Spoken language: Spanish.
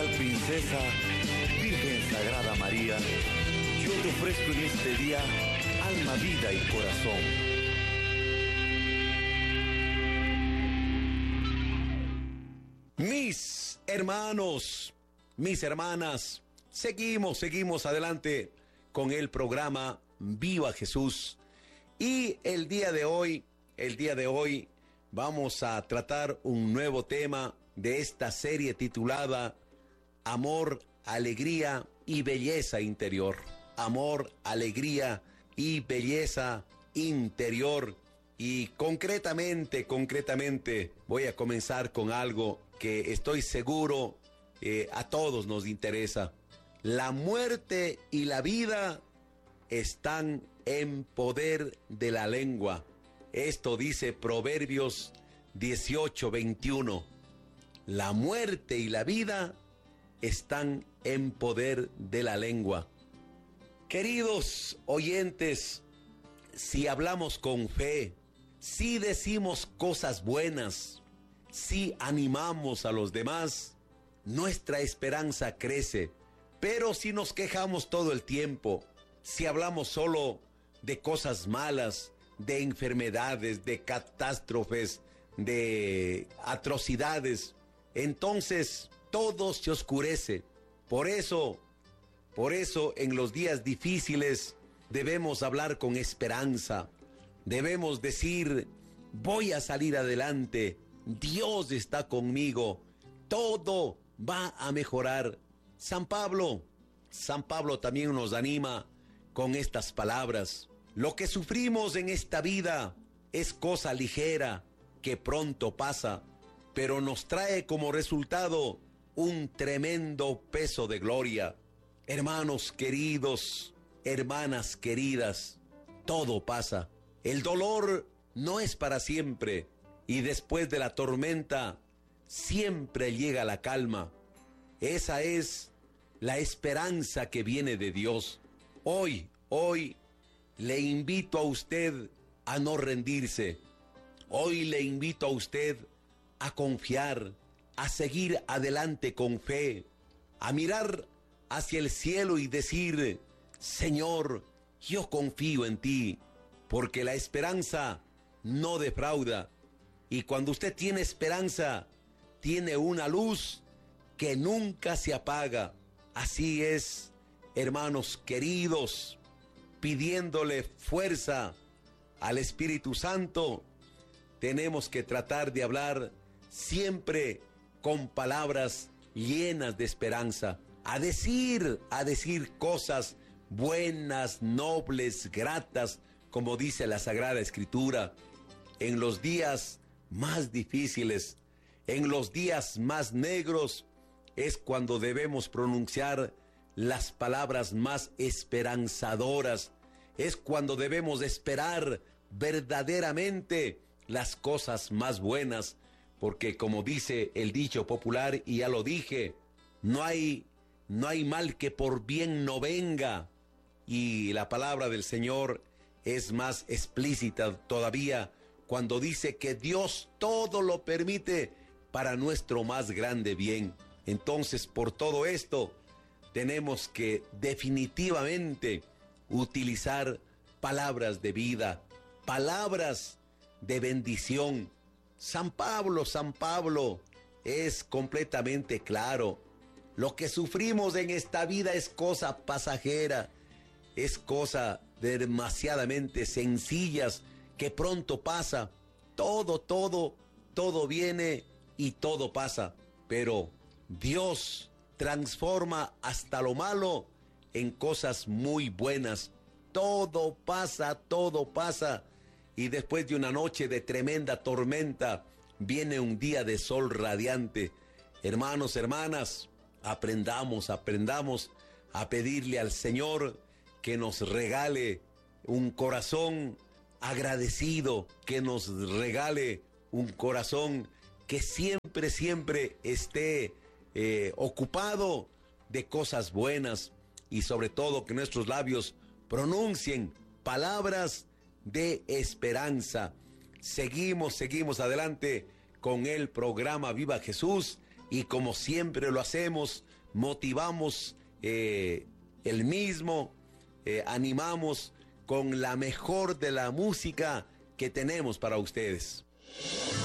celestial princesa, Virgen Sagrada María, yo te ofrezco en este día alma, vida y corazón. Mis hermanos, mis hermanas, seguimos adelante con el programa Viva Jesús. Y el día de hoy vamos a tratar un nuevo tema de esta serie titulada Amor, Alegría y Belleza Interior. Amor, alegría y belleza interior. Y concretamente voy a comenzar con algo que estoy seguro a todos nos interesa. La muerte y la vida están en poder de la lengua. Esto dice Proverbios 18:21. La muerte y la vida están en poder de la lengua. Queridos oyentes, si hablamos con fe, si decimos cosas buenas, si animamos a los demás, nuestra esperanza crece. Pero si nos quejamos todo el tiempo, si hablamos solo de cosas malas, de enfermedades, de catástrofes, de atrocidades, entonces todo se oscurece. Por eso en los días difíciles debemos hablar con esperanza. Debemos decir, voy a salir adelante, Dios está conmigo, todo va a mejorar. San Pablo también nos anima con estas palabras. Lo que sufrimos en esta vida es cosa ligera que pronto pasa, pero nos trae como resultado un tremendo peso de gloria. Hermanos queridos, hermanas queridas, todo pasa. El dolor no es para siempre y después de la tormenta siempre llega la calma. Esa es la esperanza que viene de Dios. Hoy le invito a usted a no rendirse. Hoy le invito a usted a confiar, a seguir adelante con fe, a mirar hacia el cielo y decir, Señor, yo confío en ti, porque la esperanza no defrauda. Y cuando usted tiene esperanza, tiene una luz que nunca se apaga. Así es, hermanos queridos, pidiéndole fuerza al Espíritu Santo, tenemos que tratar de hablar siempre con palabras llenas de esperanza, a decir cosas buenas, nobles, gratas, como dice la Sagrada Escritura. En los días más difíciles, en los días más negros, es cuando debemos pronunciar las palabras más esperanzadoras. Es cuando debemos esperar verdaderamente las cosas más buenas, porque como dice el dicho popular, y ya lo dije, no hay mal que por bien no venga. Y la palabra del Señor es más explícita todavía cuando dice que Dios todo lo permite para nuestro más grande bien. Entonces, por todo esto, tenemos que definitivamente utilizar palabras de vida, palabras de bendición. San Pablo es completamente claro. Lo que sufrimos en esta vida es cosa pasajera, es cosa demasiadamente sencillas que pronto pasa. Todo viene y todo pasa, pero Dios transforma hasta lo malo en cosas muy buenas. Todo pasa. Y después de una noche de tremenda tormenta, viene un día de sol radiante. Hermanos, hermanas, aprendamos a pedirle al Señor que nos regale un corazón agradecido, que nos regale un corazón que siempre esté ocupado de cosas buenas, y sobre todo que nuestros labios pronuncien palabras de esperanza. Seguimos adelante con el programa Viva Jesús y como siempre lo hacemos, motivamos el mismo, animamos con la mejor de la música que tenemos para ustedes.